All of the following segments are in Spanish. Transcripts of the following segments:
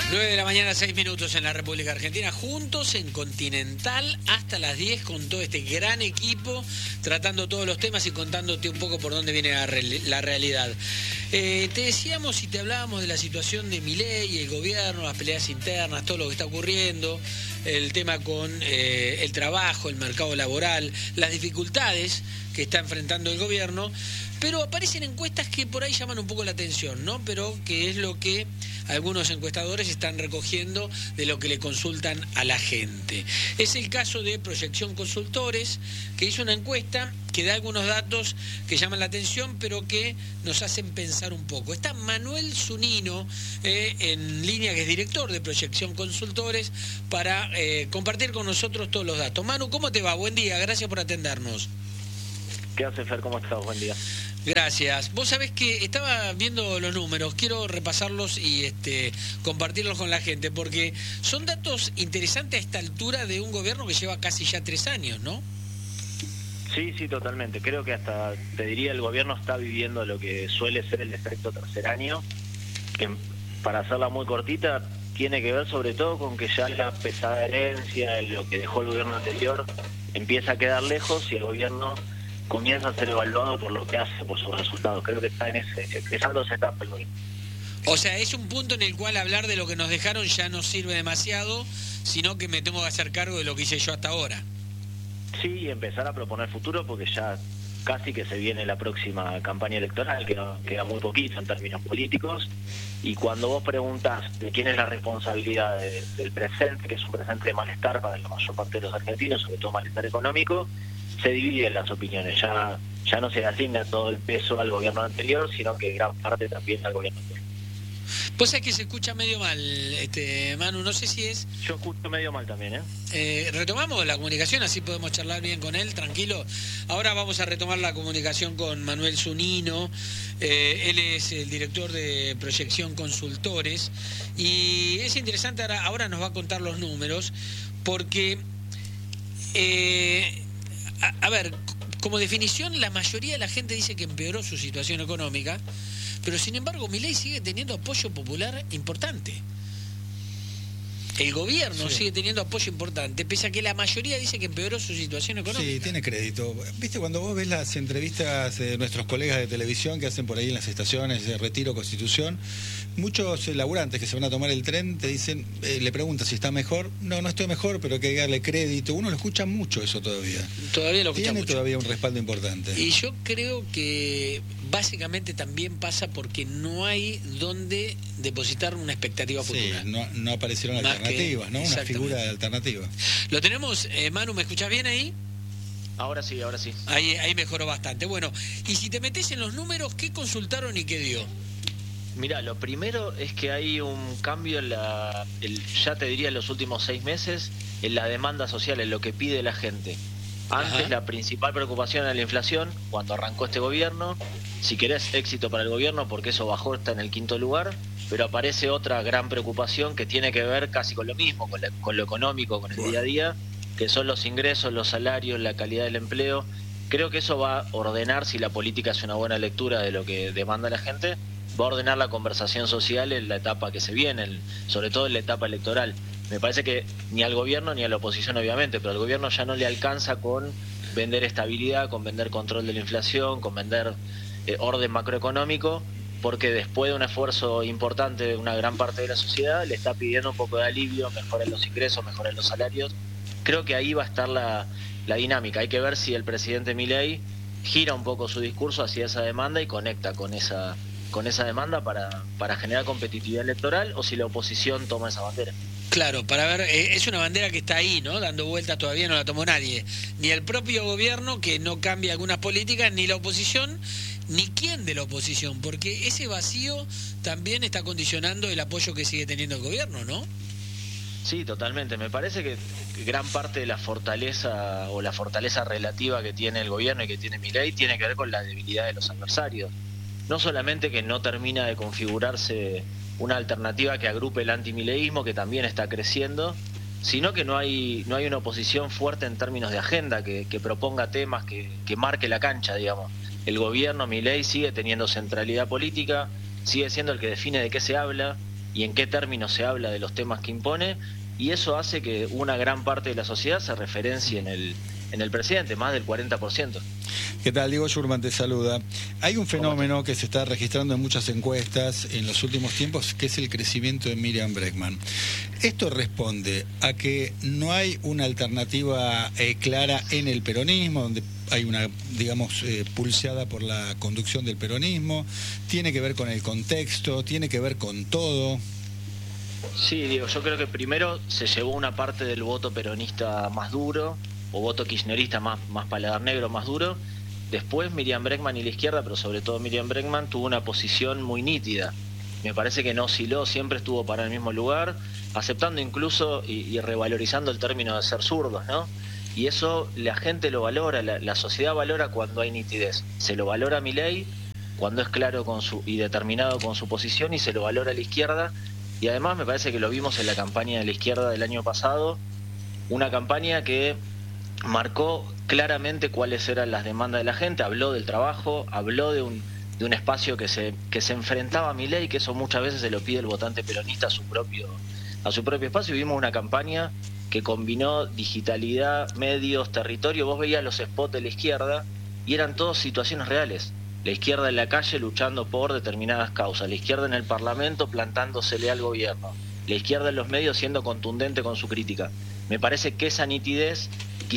9 de la mañana, 6 minutos en la República Argentina, juntos en Continental hasta las 10 con todo este gran equipo, tratando todos los temas y contándote un poco por dónde viene la realidad. Te decíamos y te hablábamos de la situación de Milei, el gobierno, las peleas internas, todo lo que está ocurriendo, el tema con el trabajo, el mercado laboral, las dificultades que está enfrentando el gobierno, pero aparecen encuestas que por ahí llaman un poco la atención, ¿no? Pero que es lo que algunos encuestadores están recogiendo de lo que le consultan a la gente. Es el caso de Proyección Consultores, que hizo una encuesta que da algunos datos que llaman la atención, pero que nos hacen pensar un poco. Está Manuel Zunino en línea, que es director de Proyección Consultores, para compartir con nosotros todos los datos. Manu, ¿cómo te va? Buen día, gracias por atendernos. ¿Qué hace, Fer? ¿Cómo estás? Buen día. Gracias. Vos sabés que estaba viendo los números, quiero repasarlos y compartirlos con la gente, porque son datos interesantes a esta altura de un gobierno que lleva casi ya 3 años, ¿no? Sí, totalmente. Creo que hasta, te diría, el gobierno está viviendo lo que suele ser el efecto tercer año, que para hacerla muy cortita, tiene que ver sobre todo con que ya la pesada herencia, lo que dejó el gobierno anterior, empieza a quedar lejos y el gobierno comienza a ser evaluado por lo que hace, por sus resultados. Creo que está empezando esa etapa. O sea, es un punto en el cual hablar de lo que nos dejaron ya no sirve demasiado, sino que me tengo que hacer cargo de lo que hice yo hasta ahora. Sí, y empezar a proponer futuro, porque ya casi que se viene la próxima campaña electoral, queda muy poquito en términos políticos, y cuando vos preguntas de quién es la responsabilidad del presente, que es un presente de malestar para la mayor parte de los argentinos, sobre todo malestar económico, se dividen las opiniones, ya no se le asigna todo el peso al gobierno anterior, sino que gran parte también al gobierno anterior. Pues es que se escucha medio mal, Manu, no sé si es... Yo escucho medio mal también, retomamos la comunicación, así podemos charlar bien con él, tranquilo. Ahora vamos a retomar la comunicación con Manuel Zunino, él es el director de Proyección Consultores, y es interesante, ahora nos va a contar los números, porque... A ver, como definición, la mayoría de la gente dice que empeoró su situación económica, pero sin embargo Milei sigue teniendo apoyo popular importante. El gobierno sigue teniendo apoyo importante, pese a que la mayoría dice que empeoró su situación económica. Sí, tiene crédito. Viste, cuando vos ves las entrevistas de nuestros colegas de televisión que hacen por ahí en las estaciones de Retiro, Constitución, muchos laburantes que se van a tomar el tren te dicen, le preguntan si está mejor. No estoy mejor, pero hay que darle crédito. Uno lo escucha mucho eso todavía. Todavía lo escucha mucho. Tiene todavía un respaldo importante. Y yo creo que básicamente también pasa porque no hay donde depositar una expectativa futura. Sí, no aparecieron alternativas, ¿no? Una figura de alternativa. Lo tenemos, Manu, ¿me escuchás bien ahí? Ahora sí. Ahí mejoró bastante. Bueno, y si te metés en los números, ¿qué consultaron y qué dio? Mirá, lo primero es que hay un cambio ya te diría en los últimos 6 meses, en la demanda social, en lo que pide la gente. Antes la principal preocupación era la inflación, cuando arrancó este gobierno. Si querés, éxito para el gobierno, porque eso bajó, está en el 5º lugar, pero aparece otra gran preocupación que tiene que ver casi con lo mismo, con lo económico, con el día a día, que son los ingresos, los salarios, la calidad del empleo. Creo que eso va a ordenar, si la política es una buena lectura de lo que demanda la gente, va a ordenar la conversación social en la etapa que se viene, sobre todo en la etapa electoral. Me parece que ni al gobierno ni a la oposición, obviamente, pero al gobierno ya no le alcanza con vender estabilidad, con vender control de la inflación, con vender orden macroeconómico, porque después de un esfuerzo importante de una gran parte de la sociedad, le está pidiendo un poco de alivio, mejoren los ingresos, mejoren los salarios. Creo que ahí va a estar la dinámica. Hay que ver si el presidente Milei gira un poco su discurso hacia esa demanda y conecta con esa demanda para generar competitividad electoral, o si la oposición toma esa bandera. Claro, para ver, es una bandera que está ahí, ¿no? Dando vueltas, todavía no la tomó nadie. Ni el propio gobierno, que no cambia algunas políticas, ni la oposición, ni quién de la oposición, porque ese vacío también está condicionando el apoyo que sigue teniendo el gobierno, ¿no? Sí, totalmente. Me parece que gran parte de la fortaleza o la fortaleza relativa que tiene el gobierno y que tiene Milei tiene que ver con la debilidad de los adversarios. No solamente que no termina de configurarse una alternativa que agrupe el antimileísmo, que también está creciendo, sino que no hay una oposición fuerte en términos de agenda, que proponga temas, que marque la cancha, digamos. El gobierno, Milei, sigue teniendo centralidad política, sigue siendo el que define de qué se habla, y en qué términos se habla de los temas que impone, y eso hace que una gran parte de la sociedad se referencie en el presidente, más del 40%. ¿Qué tal? Diego Schurman te saluda. Hay un fenómeno que se está registrando en muchas encuestas en los últimos tiempos, que es el crecimiento de Miriam Bregman. Esto responde a que no hay una alternativa clara en el peronismo, donde hay una, digamos, pulseada por la conducción del peronismo. Tiene que ver con el contexto, tiene que ver con todo. Sí, Diego, yo creo que primero se llevó una parte del voto peronista más duro, o voto kirchnerista más paladar negro, más duro. Después Miriam Bregman y la izquierda, pero sobre todo Miriam Bregman, tuvo una posición muy nítida. Me parece que no osciló, siempre estuvo para el mismo lugar, aceptando incluso y revalorizando el término de ser zurdos, ¿no? Y eso la gente lo valora, la sociedad valora cuando hay nitidez. Se lo valora a Milei cuando es claro y determinado con su posición, y se lo valora a la izquierda. Y además me parece que lo vimos en la campaña de la izquierda del año pasado, una campaña que marcó claramente cuáles eran las demandas de la gente, habló del trabajo, habló de un espacio que se enfrentaba a Milei, que eso muchas veces se lo pide el votante peronista a su propio espacio, y vimos una campaña que combinó digitalidad, medios, territorio. Vos veías los spots de la izquierda y eran todas situaciones reales. La izquierda en la calle luchando por determinadas causas, la izquierda en el Parlamento plantándosele al gobierno, la izquierda en los medios siendo contundente con su crítica. Me parece que esa nitidez,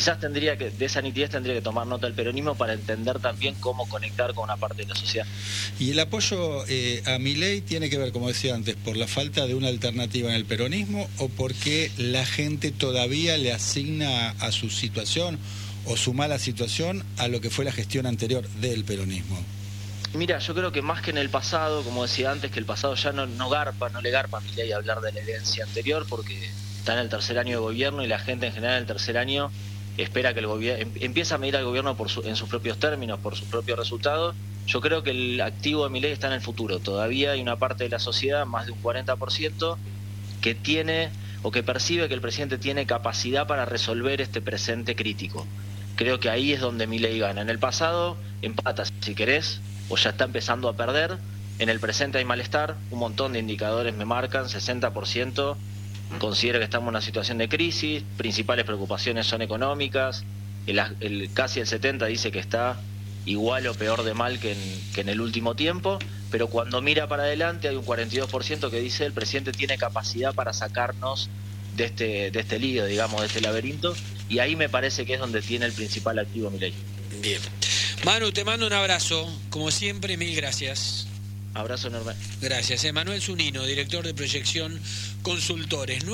de esa nitidez tendría que tomar nota el peronismo para entender también cómo conectar con una parte de la sociedad. Y el apoyo a Milei tiene que ver, como decía antes, por la falta de una alternativa en el peronismo, o porque la gente todavía le asigna a su situación o su mala situación a lo que fue la gestión anterior del peronismo. Mira, yo creo que más que en el pasado, como decía antes, que el pasado ya no le garpa a Milei hablar de la herencia anterior, porque está en el tercer año de gobierno y la gente en general en el tercer año espera que el gobierno empieza a medir al gobierno en sus propios términos, por sus propios resultados. Yo creo que el activo de Milei está en el futuro. Todavía hay una parte de la sociedad, más de un 40%, que tiene o que percibe que el presidente tiene capacidad para resolver este presente crítico. Creo que ahí es donde Milei gana. En el pasado empata, si querés, o ya está empezando a perder. En el presente hay malestar, un montón de indicadores me marcan, 60% considera que estamos en una situación de crisis, principales preocupaciones son económicas, casi el 70% dice que está igual o peor de mal que en el último tiempo, pero cuando mira para adelante hay un 42% que dice el presidente tiene capacidad para sacarnos de este lío, digamos, de este laberinto, y ahí me parece que es donde tiene el principal activo Milei. Bien. Manu, te mando un abrazo, como siempre, mil gracias. Abrazo enorme. Gracias. Manuel Zunino, director de Proyección Consultores.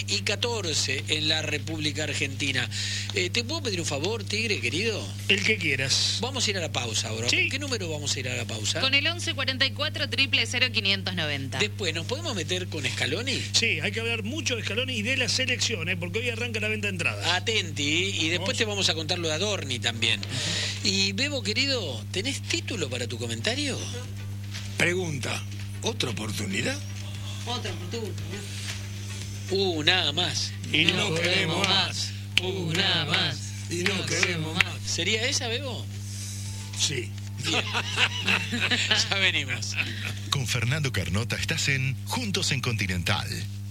9:14 en la República Argentina. ¿Te puedo pedir un favor, Tigre, querido? El que quieras. Vamos a ir a la pausa ahora. Sí. ¿Con qué número vamos a ir a la pausa? Con el 1144 000 590. Después, ¿nos podemos meter con Scaloni? Sí, hay que hablar mucho de Scaloni y de la selección, porque hoy arranca la venta de entradas. Atenti, y después te vamos a contar lo de Adorni también. Y Bebo, querido, ¿tenés título para tu comentario? Pregunta, ¿otra oportunidad? Otra oportunidad. Nada más. Y no queremos más. Nada más. Y no queremos más. ¿Sería esa, Bebo? Sí. Bien. Ya venimos. Con Fernando Carnota estás en Juntos en Continental.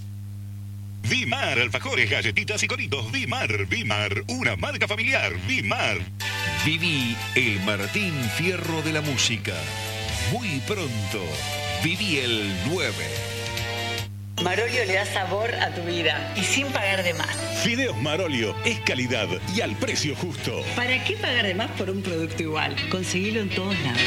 Vimar, alfajores, galletitas y coritos. Vimar, una marca familiar. Vimar. Viví el Martín Fierro de la música. Muy pronto, viví el 9. Marolio le da sabor a tu vida y sin pagar de más. Fideos Marolio, es calidad y al precio justo. ¿Para qué pagar de más por un producto igual? Conseguilo en todos lados.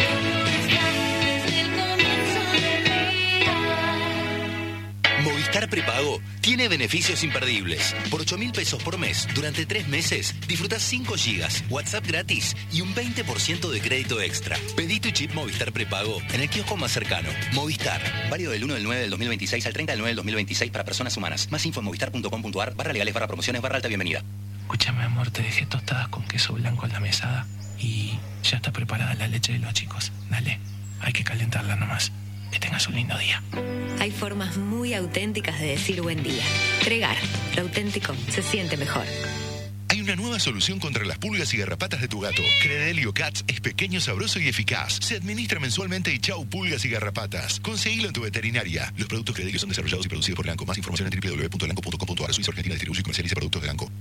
Movistar Prepago tiene beneficios imperdibles. Por 8.000 pesos por mes, durante 3 meses, disfrutás 5 gigas, WhatsApp gratis y un 20% de crédito extra. Pedí tu chip Movistar Prepago en el kiosco más cercano. Movistar. Válido del 1 del 9 del 2026 al 30 del 9 del 2026 para personas humanas. Más info en movistar.com.ar/legales/promociones/alta bienvenida. Escúchame, amor, te dejé tostadas con queso blanco en la mesada y ya está preparada la leche de los chicos. Dale, hay que calentarla nomás. Que tengas un lindo día. Hay formas muy auténticas de decir buen día. Tregar, lo auténtico se siente mejor. Hay una Una nueva solución contra las pulgas y garrapatas de tu gato. Credelio Cats es pequeño, sabroso y eficaz. Se administra mensualmente y chau pulgas y garrapatas. Conseguilo en tu veterinaria. Los productos Credelio son desarrollados y producidos por Elanco. Más información en www.elanco.com.ar. Suiza Argentina distribuye y comercializa productos de Elanco.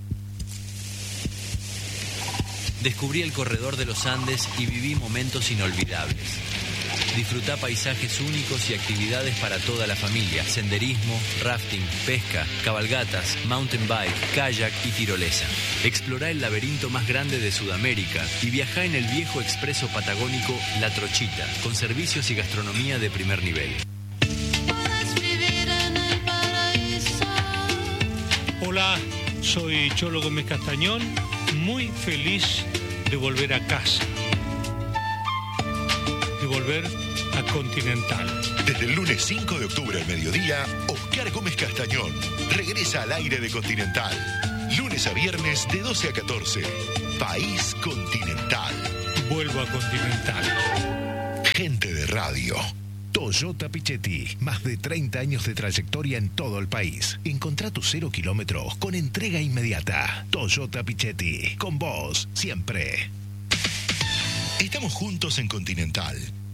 Descubrí el corredor de los Andes y viví momentos inolvidables. Disfrutá paisajes únicos y actividades para toda la familia. Senderismo, rafting, pesca, cabalgatas, mountain bike, kayak y tirolesa. Explorá el laberinto más grande de Sudamérica y viajá en el viejo expreso patagónico La Trochita, con servicios y gastronomía de primer nivel. Hola, soy Cholo Gómez Castañón, muy feliz de volver a casa, de volver a Continental. Desde el lunes 5 de octubre al mediodía, Oscar Gómez Castañón regresa al aire de Continental. Lunes a viernes de 12 a 14. País Continental. Vuelvo a Continental. Gente de radio. Toyota Pichetti, más de 30 años de trayectoria en todo el país. Encontrá tus 0 kilómetros con entrega inmediata. Toyota Pichetti, con vos, siempre. Estamos juntos en Continental.